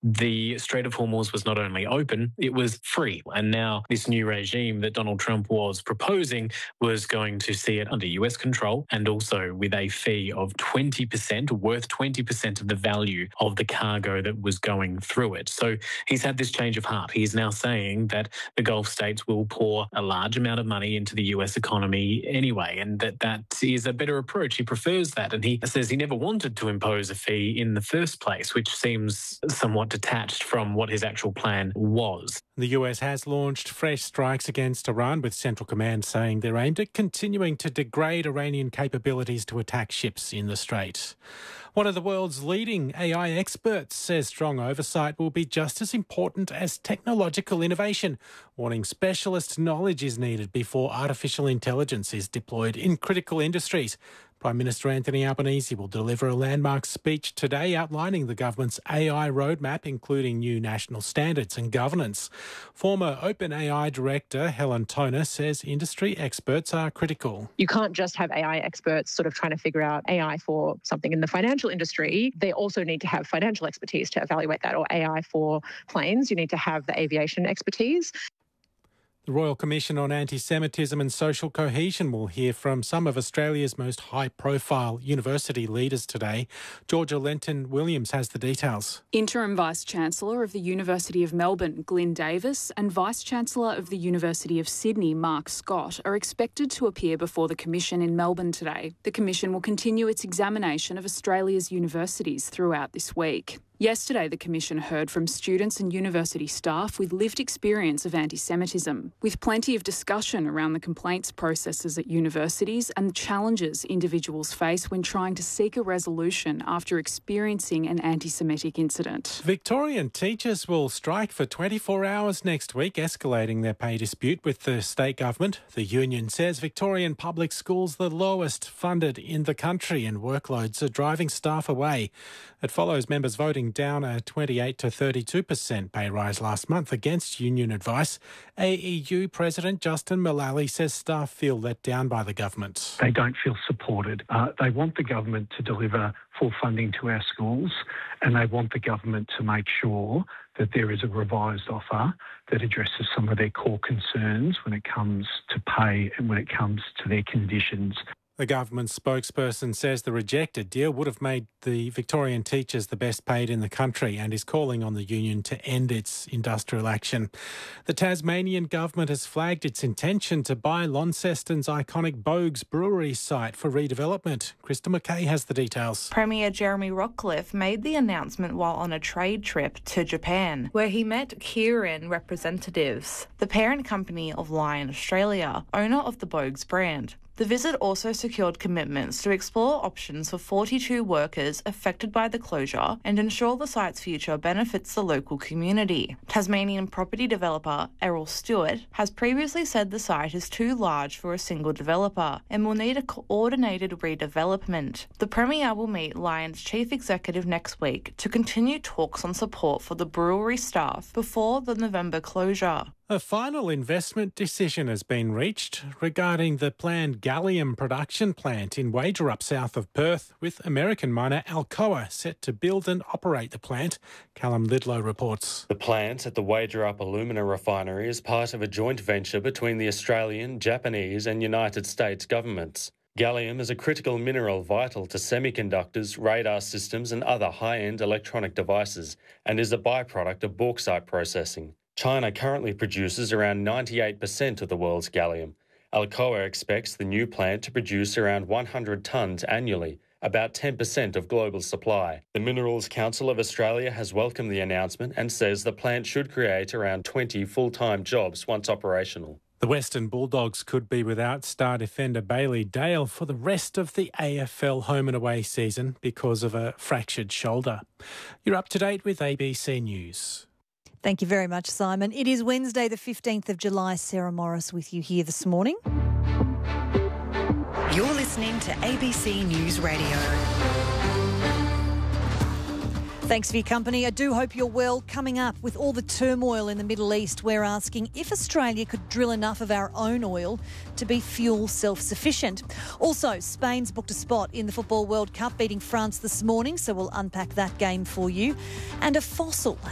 the Strait of Hormuz was not only open, it was free. And now this new regime that Donald Trump was proposing was going to see it under US control and also with a fee of 20%, worth 20% of the value of the cargo that was going through it. So he's had this change of heart. He is now saying that the Gulf states will pour a large amount of money into the US economy anyway, and that is a better approach. He prefers that. And he says he never wanted to impose a fee in the first place, which seems somewhat detached from what his actual plan was. The US has launched fresh strikes against Iran, with Central Command saying they're aimed at continuing to degrade Iranian capabilities to attack ships in the Strait. One of the world's leading AI experts says strong oversight will be just as important as technological innovation, warning specialist knowledge is needed before artificial intelligence is deployed in critical industries. Prime Minister Anthony Albanese will deliver a landmark speech today outlining the government's AI roadmap, including new national standards and governance. Former OpenAI director Helen Toner says industry experts are critical. You can't just have AI experts sort of trying to figure out AI for something in the financial industry. They also need to have financial expertise to evaluate that, or AI for planes. You need to have the aviation expertise. The Royal Commission on Anti-Semitism and Social Cohesion will hear from some of Australia's most high-profile university leaders today. Georgia Lenton-Williams has the details. Interim Vice-Chancellor of the University of Melbourne, Glyn Davis, and Vice-Chancellor of the University of Sydney, Mark Scott, are expected to appear before the Commission in Melbourne today. The Commission will continue its examination of Australia's universities throughout this week. Yesterday, the Commission heard from students and university staff with lived experience of anti-Semitism, with plenty of discussion around the complaints processes at universities and the challenges individuals face when trying to seek a resolution after experiencing an anti-Semitic incident. Victorian teachers will strike for 24 hours next week, escalating their pay dispute with the state government. The union says Victorian public schools are the lowest funded in the country and workloads are driving staff away. It follows members voting down a 28 to 32% pay rise last month against union advice. AEU President Justin Mullally says staff feel let down by the government. They don't feel supported. They want the government to deliver full funding to our schools, and they want the government to make sure that there is a revised offer that addresses some of their core concerns when it comes to pay and when it comes to their conditions. The government spokesperson says the rejected deal would have made the Victorian teachers the best paid in the country and is calling on the union to end its industrial action. The Tasmanian government has flagged its intention to buy Launceston's iconic Bogues Brewery site for redevelopment. Krista McKay has the details. Premier Jeremy Rockcliffe made the announcement while on a trade trip to Japan, where he met Kirin representatives, the parent company of Lion Australia, owner of the Bogues brand. The visit also secured commitments to explore options for 42 workers affected by the closure and ensure the site's future benefits the local community. Tasmanian property developer Errol Stewart has previously said the site is too large for a single developer and will need a coordinated redevelopment. The Premier will meet Lion's chief executive next week to continue talks on support for the brewery staff before the November closure. A final investment decision has been reached regarding the planned gallium production plant in Wagerup, south of Perth, with American miner Alcoa set to build and operate the plant. Callum Lidlow reports. The plant at the Wagerup Alumina Refinery is part of a joint venture between the Australian, Japanese and United States governments. Gallium is a critical mineral vital to semiconductors, radar systems and other high-end electronic devices, and is a byproduct of bauxite processing. China currently produces around 98% of the world's gallium. Alcoa expects the new plant to produce around 100 tonnes annually, about 10% of global supply. The Minerals Council of Australia has welcomed the announcement and says the plant should create around 20 full-time jobs once operational. The Western Bulldogs could be without star defender Bailey Dale for the rest of the AFL home and away season because of a fractured shoulder. You're up to date with ABC News. Thank you very much, Simon. It is Wednesday, the 15th of July. Sarah Morris with you here this morning. You're listening to ABC News Radio. Thanks for your company. I do hope you're well. Coming up, with all the turmoil in the Middle East, we're asking if Australia could drill enough of our own oil to be fuel self-sufficient. Also, Spain's booked a spot in the Football World Cup, beating France this morning, so we'll unpack that game for you. And a fossil